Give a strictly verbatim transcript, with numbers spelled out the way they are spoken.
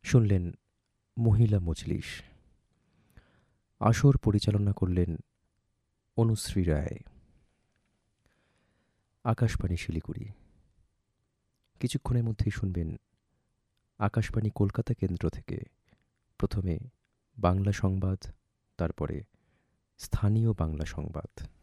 শুনলেন মহিলা মজলিস। আসর পরিচালনা করলেন অনুশ্রী রায়। আকাশবাণী শিলিগুড়ি। কিছুক্ষণের মধ্যেই শুনবেন আকাশবাণী কলকাতা কেন্দ্র থেকে প্রথমে বাংলা সংবাদ, তারপরে স্থানীয় বাংলা সংবাদ।